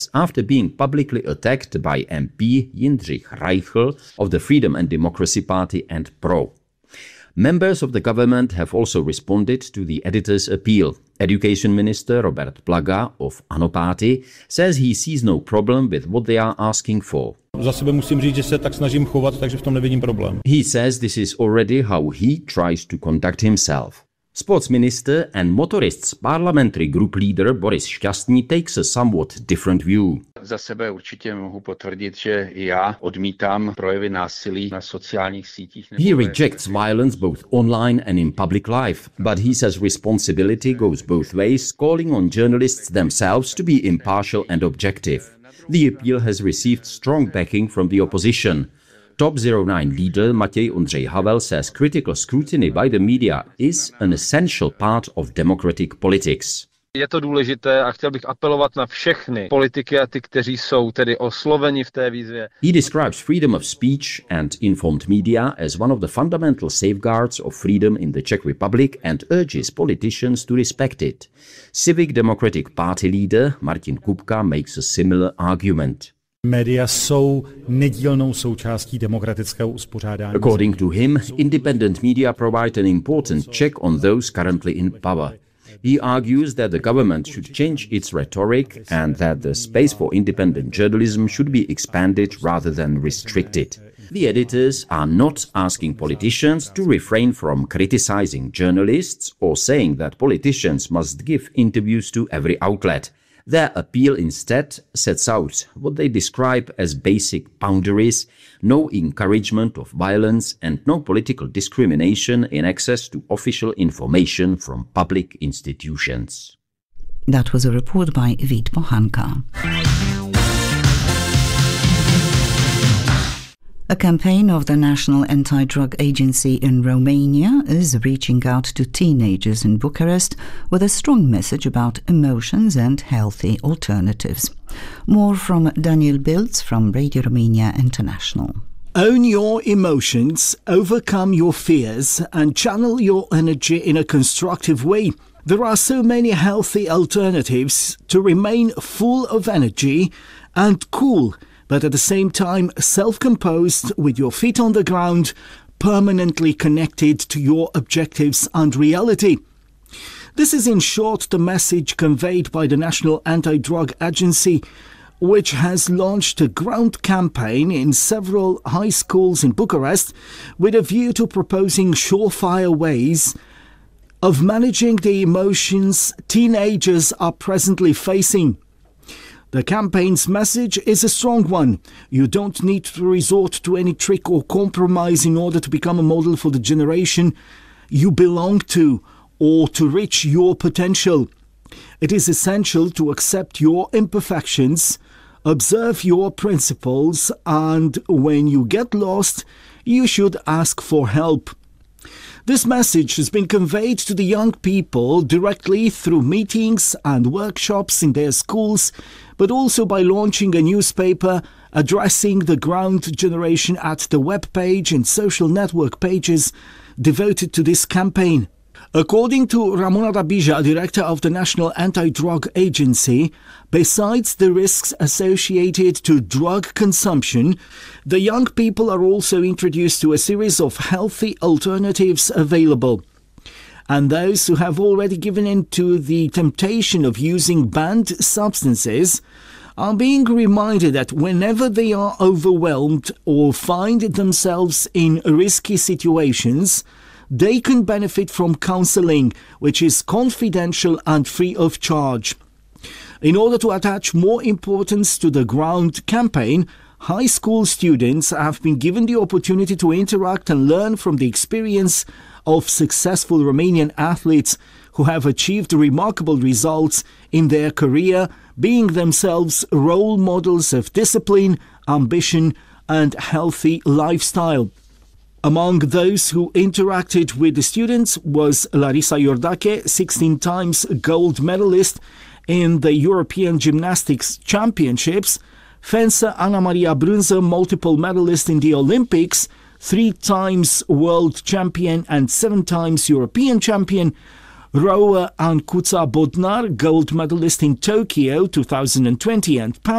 after being publicly attacked by MP Jindřich Reichl of the Freedom and Democracy Party and PRO. Members of the government have also responded to the editor's appeal. Education Minister Robert Plaga of ANO Party says he sees no problem with what they are asking for. Za sebe musím říct, že se tak snažím chovat, takže v tom nevidím problém. He says this is already how he tries to conduct himself. Sports Minister and Motorists Parliamentary Group Leader Boris Šťastný takes a somewhat different view. Za sebe určitě mohu potvrdit, že i já odmítám projevy násilí na sociálních sítích. He rejects violence both online and in public life, but he says responsibility goes both ways, calling on journalists themselves to be impartial and objective. The appeal has received strong backing from the opposition. Top 09 leader Matěj Ondřej Havel says critical scrutiny by the media is an essential part of democratic politics. Je to důležité a chtěl bych apelovat na všechny politiky a ty, kteří jsou tedy osloveni v té výzvě. He describes freedom of speech and informed media as one of the fundamental safeguards of freedom in the Czech Republic and urges politicians to respect it. Civic Democratic Party leader Martin Kupka makes a similar argument. Média jsou nedílnou součástí demokratického uspořádání. According to him, independent media provide an important check on those currently in power. He argues that the government should change its rhetoric and that the space for independent journalism should be expanded rather than restricted. The editors are not asking politicians to refrain from criticizing journalists or saying that politicians must give interviews to every outlet. Their appeal instead sets out what they describe as basic boundaries, no encouragement of violence and no political discrimination in access to official information from public institutions. That was a report by Vít Pohanka. A campaign of the National Anti-Drug Agency in Romania is reaching out to teenagers in Bucharest with a strong message about emotions and healthy alternatives. More from Daniel Biltz from Radio Romania International. Own your emotions, overcome your fears, and channel your energy in a constructive way. There are so many healthy alternatives to remain full of energy and cool, but at the same time self-composed with your feet on the ground, permanently connected to your objectives and reality. This is in short the message conveyed by the National Anti-Drug Agency, which has launched a ground campaign in several high schools in Bucharest with a view to proposing surefire ways of managing the emotions teenagers are presently facing. The campaign's message is a strong one. You don't need to resort to any trick or compromise in order to become a model for the generation you belong to or to reach your potential. It is essential to accept your imperfections, observe your principles, and when you get lost, you should ask for help. This message has been conveyed to the young people directly through meetings and workshops in their schools, but also by launching a newspaper addressing the ground generation at the web page and social network pages devoted to this campaign. According to Ramona Dabija, director of the National Anti-Drug Agency, besides the risks associated to drug consumption, the young people are also introduced to a series of healthy alternatives available. And those who have already given in to the temptation of using banned substances are being reminded that whenever they are overwhelmed or find themselves in risky situations, they can benefit from counseling, which is confidential and free of charge. In order to attach more importance to the ground campaign, high school students have been given the opportunity to interact and learn from the experience of successful Romanian athletes who have achieved remarkable results in their career, being themselves role models of discipline, ambition, and healthy lifestyle. Among those who interacted with the students was Larisa Iordache, 16 times gold medalist in the European Gymnastics Championships, fencer Ana Maria Brânză, multiple medalist in the Olympics, 3 times world champion and 7 times European champion, rower Ancuța Bodnar, gold medalist in Tokyo 2020 and